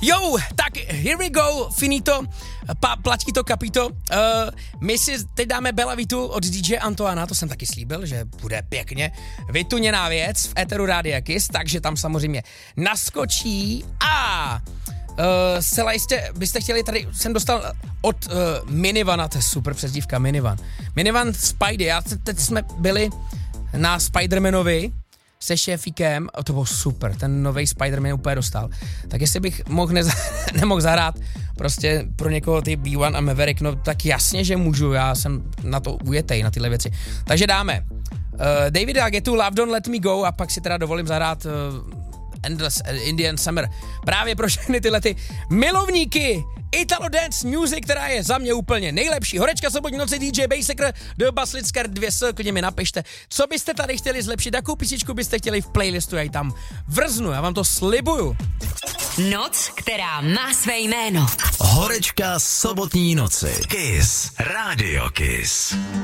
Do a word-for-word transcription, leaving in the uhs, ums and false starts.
Jo, tak here we go, finito, pa, platí to, kapito. Uh, my si teď dáme Bella Vitu od D J Antoana, to jsem taky slíbil, že bude pěkně vytuněná věc v éteru Rádia Kiss, takže tam samozřejmě naskočí a uh, zcela jistě byste chtěli, tady jsem dostal od uh, Minivana, to je super přezdívka, Minivan. Minivan Spidey, já teď jsme byli na Spidermanovi se šéfíkem, a to bylo super, ten nový Spider-Man úplně dostal. Tak jestli bych mohl neza- nemohl zahrát prostě pro někoho ty B jedna a Maverick, no tak jasně, že můžu, já jsem na to ujetej, na tyhle věci. Takže dáme uh, David Guettu, Love Don't Let Me Go a pak si teda dovolím zahrát uh, Endless Indian Summer. Právě pro všechny tyhle ty milovníky Italo Dance Music, která je za mě úplně nejlepší. Horečka sobotní noci, D J Basekr, do Baslicker dvě S, klidně mi napište, co byste tady chtěli zlepšit, jakou písničku byste chtěli v playlistu, já ji tam vrznu, já vám to slibuju. Noc, která má své jméno. Horečka sobotní noci. Kiss. Radio Kiss.